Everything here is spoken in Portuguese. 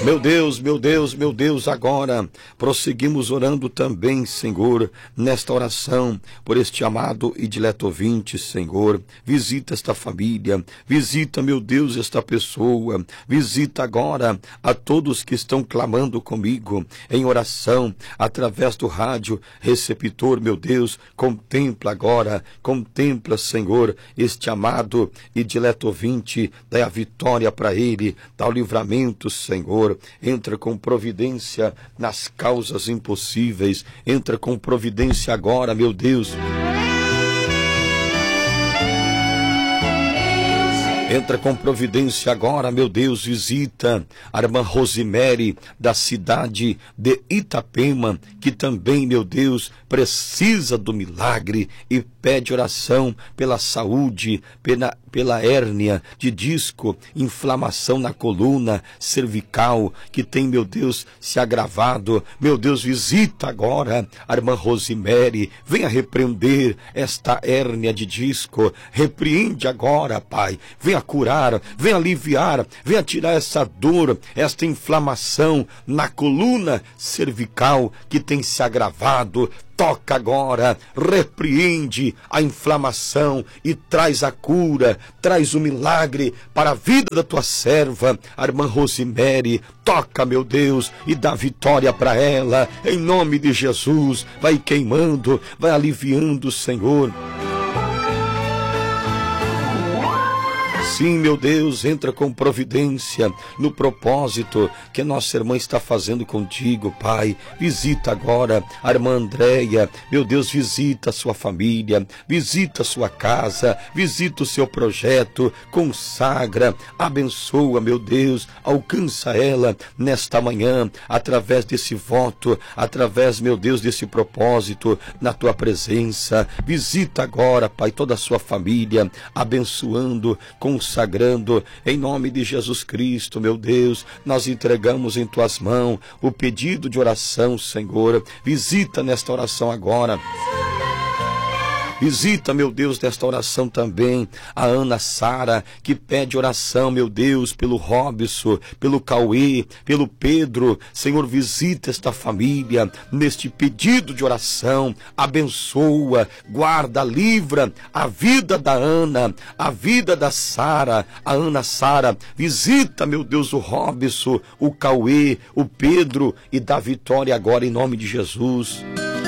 Meu Deus, meu Deus, meu Deus, agora prosseguimos orando também, Senhor, nesta oração, por este amado e dileto ouvinte, Senhor. Visita esta família, visita, meu Deus, esta pessoa, visita agora a todos que estão clamando comigo em oração, através do rádio receptor, meu Deus. Contempla agora, contempla, Senhor, este amado e dileto ouvinte, dá a vitória para ele, dá o livramento, Senhor. Entra com providência nas causas impossíveis, entra com providência agora, meu Deus. Entra com providência agora, meu Deus, visita a irmã Rosemary, da cidade de Itapema, que também, meu Deus, precisa do milagre e pede oração pela saúde, pela hérnia de disco, inflamação na coluna cervical, que tem, meu Deus, se agravado. Meu Deus, visita agora a irmã Rosemary, venha repreender esta hérnia de disco, repreende agora, Pai, venha curar, venha aliviar, venha tirar essa dor, esta inflamação na coluna cervical que tem se agravado. Toca agora, repreende a inflamação e traz a cura, traz o milagre para a vida da tua serva, a irmã Rosemary. Toca, meu Deus, e dá vitória para ela, em nome de Jesus. Vai queimando, vai aliviando, Senhor. Sim, meu Deus, entra com providência no propósito que a nossa irmã está fazendo contigo, Pai. Visita agora a irmã Andréia, meu Deus, visita a sua família, visita a sua casa, visita o seu projeto, consagra, abençoa, meu Deus, alcança ela nesta manhã, através desse voto, através, meu Deus, desse propósito, na tua presença. Visita agora, Pai, toda a sua família, abençoando, consagrando, em nome de Jesus Cristo, meu Deus. Nós entregamos em tuas mãos o pedido de oração, Senhor. Visita nesta oração agora. Visita, meu Deus, nesta oração também a Ana Sara, que pede oração, meu Deus, pelo Robson, pelo Cauê, pelo Pedro. Senhor, visita esta família neste pedido de oração. Abençoa, guarda, livra a vida da Ana, a vida da Sara, a Ana Sara. Visita, meu Deus, o Robson, o Cauê, o Pedro, e dá vitória agora em nome de Jesus.